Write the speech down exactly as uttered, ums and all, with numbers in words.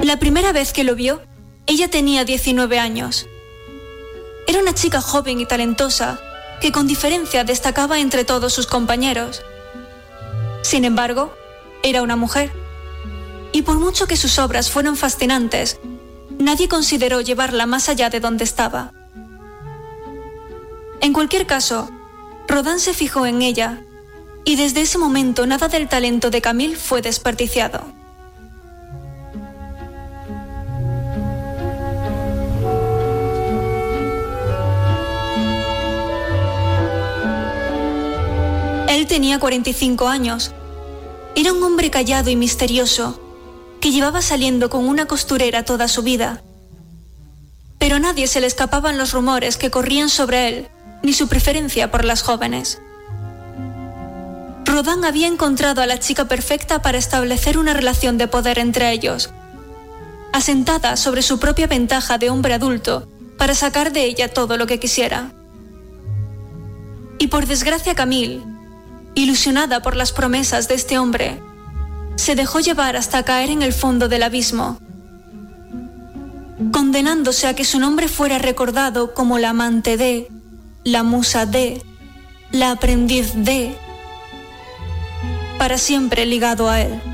La primera vez que lo vio, ella tenía diecinueve años. Era una chica joven y talentosa que con diferencia destacaba entre todos sus compañeros. Sin embargo, era una mujer. Y por mucho que sus obras fueran fascinantes, nadie consideró llevarla más allá de donde estaba. En cualquier caso, Rodin se fijó en ella, y desde ese momento nada del talento de Camille fue desperdiciado. Él tenía cuarenta y cinco años. Era un hombre callado y misterioso, que llevaba saliendo con una costurera toda su vida. Pero a nadie se le escapaban los rumores que corrían sobre él, ni su preferencia por las jóvenes. Rodin había encontrado a la chica perfecta para establecer una relación de poder entre ellos, asentada sobre su propia ventaja de hombre adulto para sacar de ella todo lo que quisiera. Y por desgracia Camille, ilusionada por las promesas de este hombre, se dejó llevar hasta caer en el fondo del abismo, condenándose a que su nombre fuera recordado como la amante de, la musa de, la aprendiz de, para siempre ligado a él.